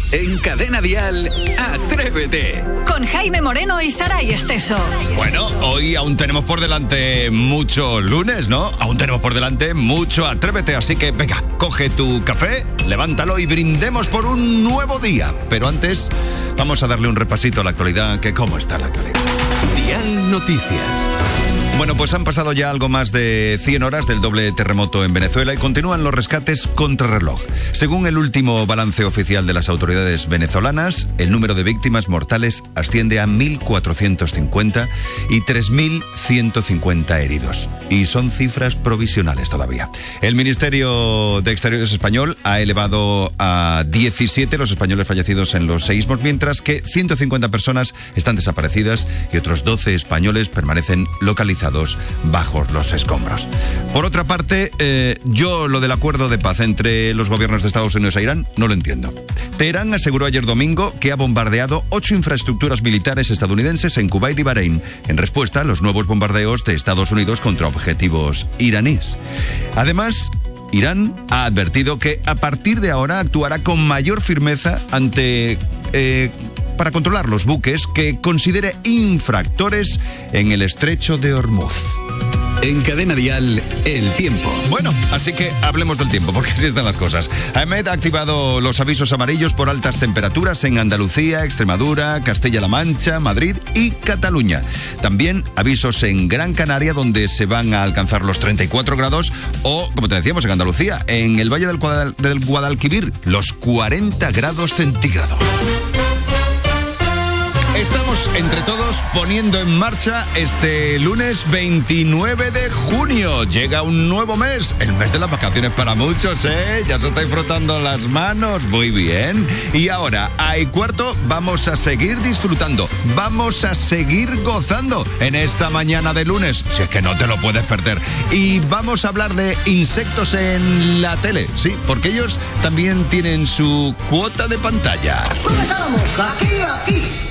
En Cadena Dial, Atrévete. Con Jaime Moreno y Saray Esteso. Bueno, hoy aún tenemos por delante mucho lunes, ¿no? Aún tenemos por delante mucho Atrévete, así que venga, coge tu café, levántalo y brindemos por un nuevo día. Pero antes, vamos a darle un repasito a la actualidad, que cómo está la actualidad. Dial Noticias. Bueno, pues han pasado ya algo más de 100 horas del doble terremoto en Venezuela y continúan los rescates contrarreloj. Según el último balance oficial de las autoridades venezolanas, el número de víctimas mortales asciende a 1.450 y 3.150 heridos. Y son cifras provisionales todavía. El Ministerio de Exteriores español ha elevado a 17 los españoles fallecidos en los seísmos, mientras que 150 personas están desaparecidas y otros 12 españoles permanecen localizados bajo los escombros. Por otra parte, yo lo del acuerdo de paz entre los gobiernos de Estados Unidos e Irán no lo entiendo. Teherán aseguró ayer domingo que ha bombardeado 8 infraestructuras militares estadounidenses en Kuwait y Bahrein, en respuesta a los nuevos bombardeos de Estados Unidos contra objetivos iraníes. Además, Irán ha advertido que a partir de ahora actuará con mayor firmeza para controlar los buques que considere infractores en el estrecho de Hormuz. En Cadena Dial, el tiempo. Bueno, así que hablemos del tiempo, porque así están las cosas. AEMET ha activado los avisos amarillos por altas temperaturas en Andalucía, Extremadura, Castilla-La Mancha, Madrid y Cataluña. También avisos en Gran Canaria, donde se van a alcanzar los 34 grados, o, como te decíamos, en Andalucía, en el Valle del Guadalquivir, los 40 grados centígrados. Estamos entre todos poniendo en marcha este lunes 29 de junio. Llega un nuevo mes, el mes de las vacaciones para muchos, ¿eh? Ya se estáis frotando las manos, muy bien. Y ahora, a y cuarto, vamos a seguir disfrutando, vamos a seguir gozando en esta mañana de lunes, si es que no te lo puedes perder. Y vamos a hablar de insectos en la tele, sí, porque ellos también tienen su cuota de pantalla. ¿Dónde estábamos? Aquí.